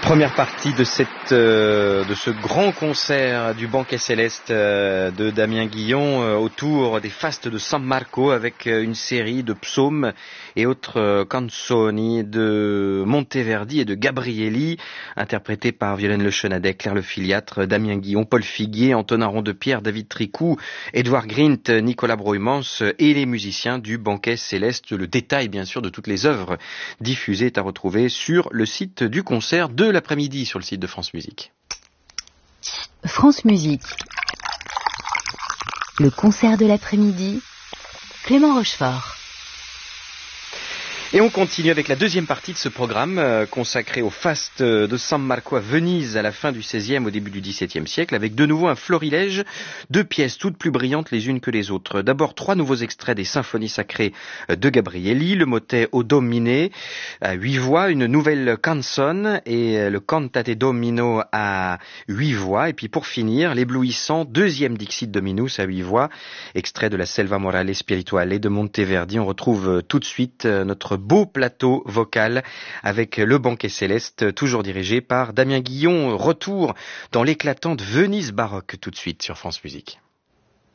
Première partie de ce grand concert du Banquet Céleste de Damien Guillon autour des fastes de San Marco avec une série de psaumes et autres canzoni de Monteverdi et de Gabrielli interprétés par Violaine Lechenadet, Claire Le Filiatre, Damien Guillon, Paul Figuier, Antonin Rondepierre, David Tricou, Édouard Grint, Nicolas Broymans et les musiciens du Banquet Céleste. Le détail bien sûr de toutes les œuvres diffusées est à retrouver sur le site du concert de l'après-midi sur le site de France Musique. France Musique. Le concert de l'après-midi, Clément Rochefort. Et on continue avec la deuxième partie de ce programme consacré au faste de San Marco à Venise à la fin du XVIe au début du XVIIe siècle, avec de nouveau un florilège de pièces toutes plus brillantes les unes que les autres. D'abord 3 nouveaux extraits des symphonies sacrées de Gabrielli, le motet O Domine à 8 voix, une nouvelle canzone et le Cantate Domino à 8 voix, et puis pour finir l'éblouissant deuxième Dixit Dominus à 8 voix, extrait de la Selva Morale Spirituale de Monteverdi. On retrouve tout de suite notre beau plateau vocal avec le Banquet Céleste, toujours dirigé par Damien Guillon. Retour dans l'éclatante Venise baroque tout de suite sur France Musique.